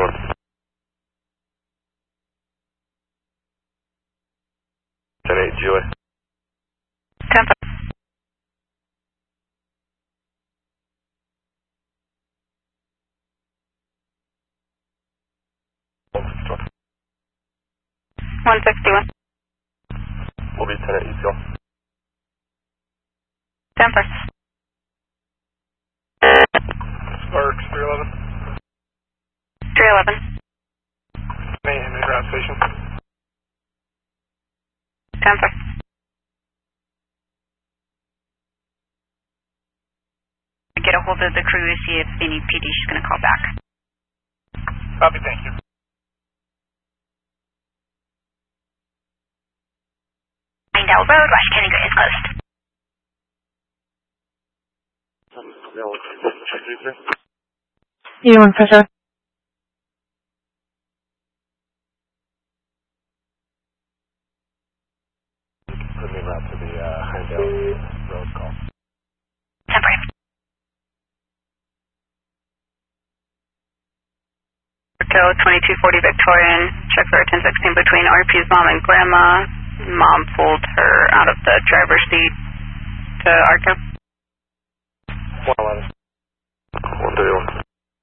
10-8, Julie. 10-5. Hold. 161. We'll be 10-8, ECL. 10-5. Sparks, 311. 311. Henry Ground Station. 10-5. Get a hold of the crew to see if they need PD. She's going to call back. Copy, thank you. Pinedale Road, Rush Kennegar is closed. You want pressure? Put me route to the Pinedale Road call. Temporary. Hotel 2240 Victorian, check for 1016 between RP's mom and grandma. Mom pulled her out of the driver's seat to ARCO. 111. 131.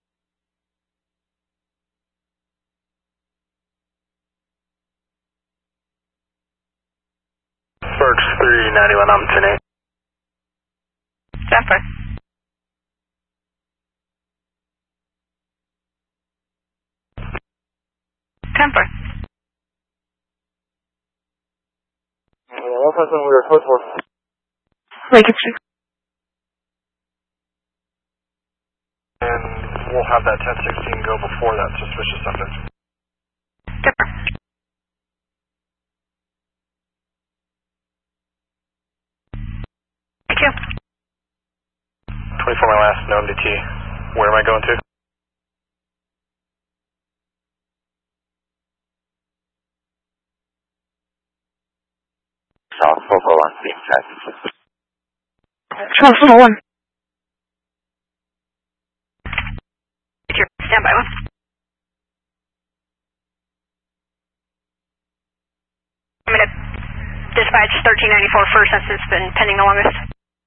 Sparks 391, I'm 10-8. Temper. Temper. What person we were supposed for? Vacancy. And we'll have that 1016 go before that suspicious subject. Temper. Thank you. 24 my last known DT. Where am I going to? South 441, being set. Charles 101. Standby one. I'm going to dispatch 1394 first since it's been pending the longest.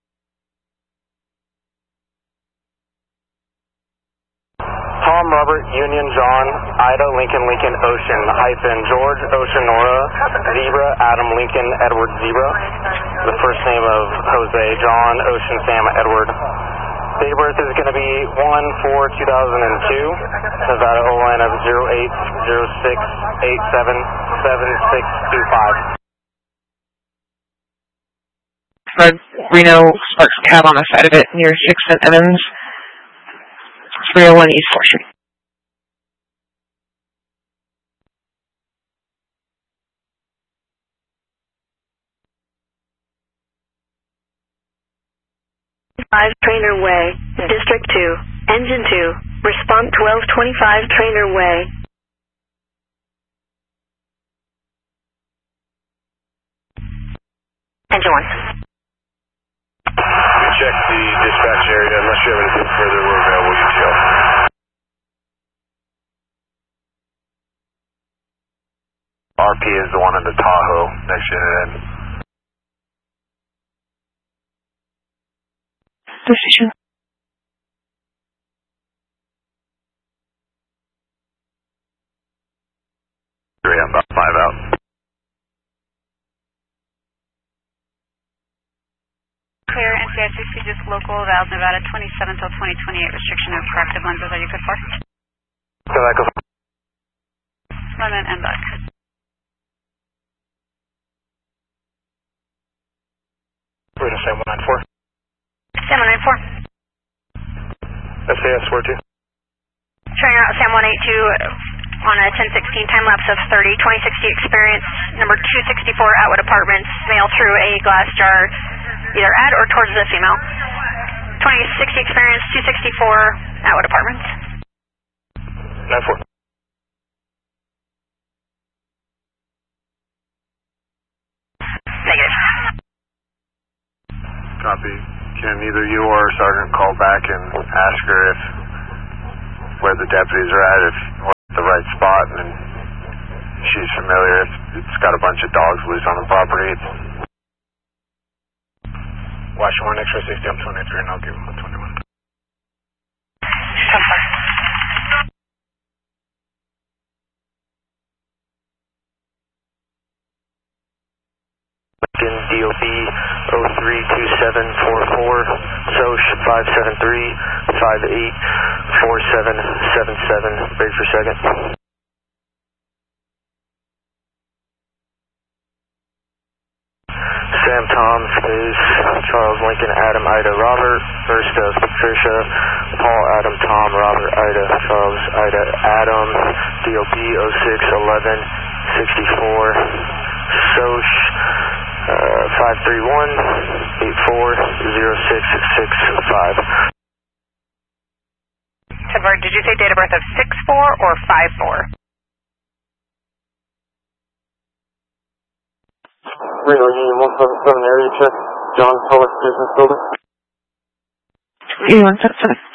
Tom, Robert, Union, John, Ida, Lincoln, Lincoln, Ocean, hyphen, George, Ocean, Nora, Zebra, Adam, Lincoln, Edward, Zebra. The first name of Jose, John, Ocean, Sam, Edward. Date of birth is going to be 1/4/2002. Nevada O-line of 0806877625. Reno Sparks cab on the side of it near 6th and Evans. 301 East 4th Street. Trainer Way, District 2, Engine 2, respond 1225 Trainer Way. Engine 1. Check the dispatch area unless you have anything further. We're available UTL. RP is the one in the Tahoe next unit in. Decision. I'm about 5 out. Clear NCICC just local Valve Nevada 27 till 2028 restriction of corrective lenses. Are you good for? So that goes. Run in and back. We're going to say 194. 794. SAS 42. Trainer out Sam 182 on a 1016 time lapse of 30, 2060 experience, number 264 Atwood Apartments, male through a glass jar, either at or towards the female. 2060 experience, 264 Atwood Apartments. 94. Negative. Copy. Can either you or Sergeant call back and ask her if where the deputies are at, if right spot, and she's familiar. It's got a bunch of dogs loose on the property. Washington 1, X-ray 60, I'm 23, and I'll give him a 21. Lincoln DOB 032744, SOCH 573-584777, ready for second. Sam Tom, space, Charles Lincoln, Adam, Ida, Robert, first of Patricia, Paul, Adam, Tom, Robert, Ida, Charles, Ida, Adam, DOB 061164, SOCH 531-840665. Edward, did you say date of birth of 6-4 or 5-4? Reno Union 177 area check, John Public Business Building. Union 177.